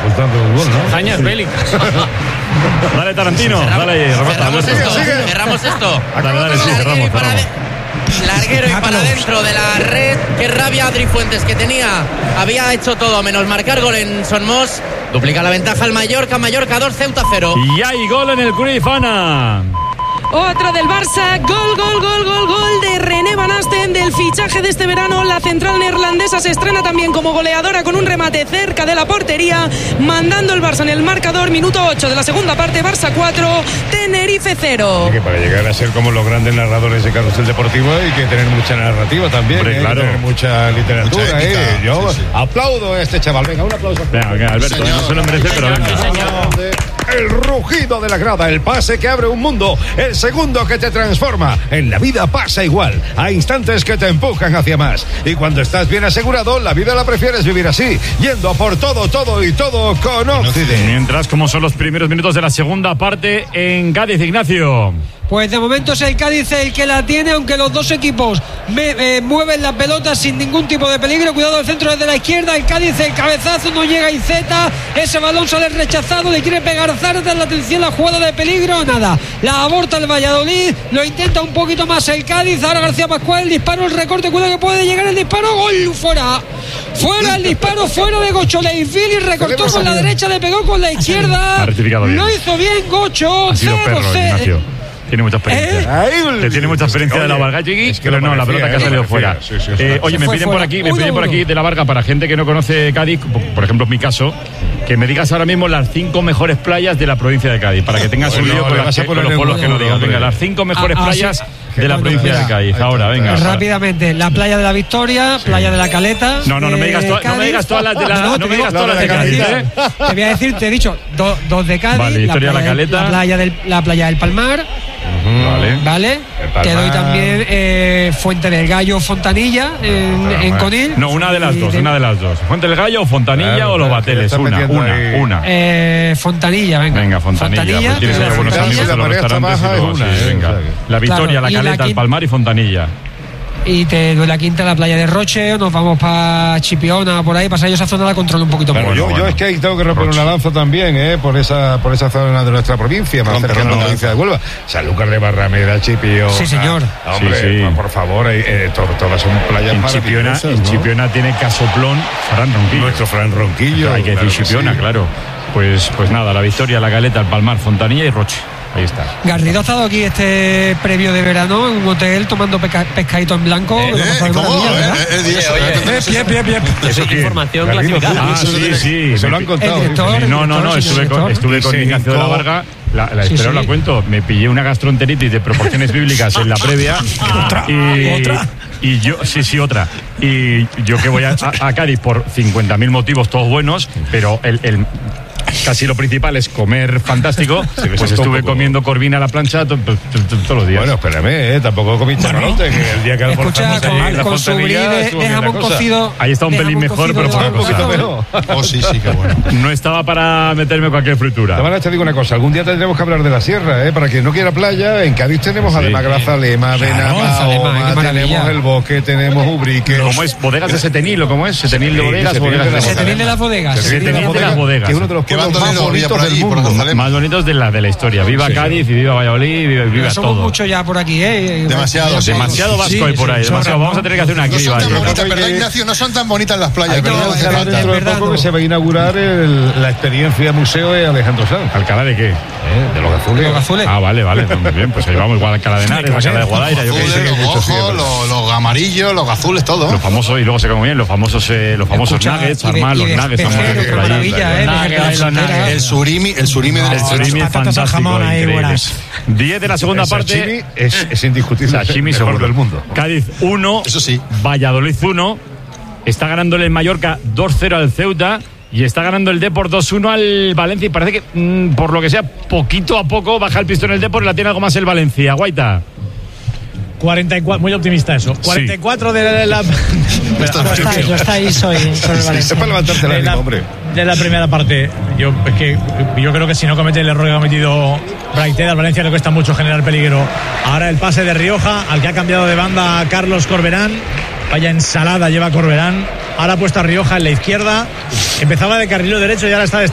disfrutando del gol, ¿no? Zañas Bélix. Dale, Tarantino. Dale, cerramos esto. Dale, sí, cerramos. Larguero y para adentro de la red. Qué rabia Adri Fuentes, que había hecho todo menos marcar gol en Son Mos. Duplica la ventaja al Mallorca 2, Ceuta 0. Y hay gol en el Cruyff, Ana. Otro del Barça, gol de René Van Asten, del fichaje de este verano. La central neerlandesa se estrena también como goleadora con un remate cerca de la portería, mandando el Barça en el marcador. Minuto 8 de la segunda parte, Barça 4, Tenerife 0. Que para llegar a ser como los grandes narradores de Carrusel Deportivo hay que tener mucha narrativa también. Hombre, claro. Hay que tener mucha literatura. Mucha ética, Yo sí. aplaudo a este chaval. Venga, un aplauso. Venga, Alberto, no se lo merece, pero venga. El rugido de la grada, el pase que abre un mundo, el segundo que te transforma. En la vida pasa igual. Hay instantes que te empujan hacia más. Y cuando estás bien asegurado, la vida la prefieres vivir así, yendo a por todo y todo con Occident. Mientras, como son los primeros minutos de la segunda parte en Cádiz, Ignacio. Pues de momento es el Cádiz el que la tiene, aunque los dos equipos mueven la pelota sin ningún tipo de peligro. Cuidado el centro desde la izquierda, el Cádiz, el cabezazo, no llega Iceta, ese balón sale rechazado, le quiere pegar Zardes, la atención, la jugada de peligro, nada, la aborta el Valladolid, lo intenta un poquito más el Cádiz, ahora García Pascual, el disparo, el recorte, cuidado que puede llegar el disparo, gol, fuera el disparo, fuera de Gocho Leifili, recortó con la derecha, le pegó con la izquierda, lo hizo bien Gocho, ha sido perro, Ignacio. Tiene mucha experiencia. Tiene mucha experiencia de la Varga, pero no, la pelota que ha salido fuera. Oye, me piden por aquí de la Varga, para gente que no conoce Cádiz, por ejemplo, en mi caso, que me digas ahora mismo las 5 mejores playas de la provincia de Cádiz, para que tengas un lío con los pueblos que no digas. Venga, las 5 mejores playas de la provincia de Cádiz. Ahora, venga. Rápidamente, la playa de la Victoria, playa de la Caleta. No me digas todas las de la. No me digas todas las de Cádiz, ¿eh? Te voy a decir, te he dicho, dos de Cádiz. Vale, Victoria, la Caleta. La playa del Palmar. Vale. Te doy también Fuente del Gallo, Fontanilla en Conil. No, una de las dos. Fuente del Gallo, Fontanilla o Los Bateles. Una. Fontanilla, venga. Venga, Fontanilla. Pues tienes ahí buenos amigos de los restaurantes. Venga. La Victoria, la Caleta, el Palmar y Fontanilla. Y te doy la quinta, la playa de Roche, nos vamos para Chipiona, por ahí, para esa zona la controlo un poquito más. Yo es que ahí tengo que romper una lanza también, por esa zona de nuestra provincia, más cercana a la provincia de Huelva. Sanlúcar de Barrameda, Chipiona. Sí, señor. Hombre, sí. Por favor, todas son playas maravillosas. En Chipiona tiene casoplón Fran Ronquillo. Nuestro Fran Ronquillo. Hay que decir Chipiona, claro. Pues nada, la Victoria, la Caleta, el Palmar, Fontanilla y Roche. Ahí está. Garrido ha estado aquí previo de verano en un hotel tomando pescadito en blanco. ¿Cómo? Bien. Eso es información clasificada. Sí. Se lo han contado. No, estuve con Ignacio de la Varga. La cuento. Me pillé una gastroenteritis de proporciones bíblicas en la previa. ¿Otra? Y yo, otra. Y yo que voy a Cádiz por 50.000 motivos, todos buenos, pero casi lo principal es comer fantástico. Pues estuve comiendo corvina a la plancha todos los días. Bueno, espérame, tampoco comí charlotte, que el día que escucha, con su brie de jamón cocido. Ahí está un pelín mejor, pero un poquito mejor. Sí, qué bueno. No estaba para meterme cualquier fritura. Te digo una cosa, algún día tendremos que hablar de la sierra, para quien no quiera playa. En Cádiz tenemos además Grazalema, Benamahoma, tenemos el Bosque, tenemos Ubrique. ¿Cómo es? ¿Bodegas de Setenil o cómo es? ¿Setenil de bodegas? Setenil de las bodegas. Setenil de las bodegas. Que uno de los más bonitos del mundo. Más bonitos de la historia. Viva Cádiz y viva Valladolid, viva todo. Somos mucho ya por aquí, Demasiado vasco hay por ahí. Vamos a tener que hacer una criba. ¿Verdad, Ignacio? No son tan bonitas las playas. Dentro de poco que se va a inaugurar la experiencia museo de Alejandro Sanz. ¿Alcalá de qué? De los azules. Ah, vale. Muy bien, pues ahí vamos, igual Alcalá de Henares, Alcalá de Guadaira. Los ojos, los amarillos, los azules, todo. Los famosos, y luego se come bien, los famosos nuggets, armar los nuggets. El surimi es fantástico, increíble. 10 de la segunda parte. Es indiscutible. Sashimi mejor del mundo. Cádiz 1, eso sí. Valladolid 1. Está ganándole el Mallorca 2-0 al Ceuta. Y está ganando el Depor 2-1 al Valencia. Y parece que, por lo que sea, poquito a poco baja el pistón el Depor y la tiene algo más el Valencia. Guaita. 44, muy optimista eso. 44 de la. Yo está ahí, soy es para levantarte la ánimo, hombre. De la primera parte, yo creo que si no comete el error que ha cometido Braithwaite, al Valencia le cuesta mucho generar peligro. Ahora el pase de Rioja, al que ha cambiado de banda Carlos Corberán. Vaya ensalada lleva Corberán. Ahora ha puesto a Rioja en la izquierda. Empezaba de carrilero derecho y ahora está de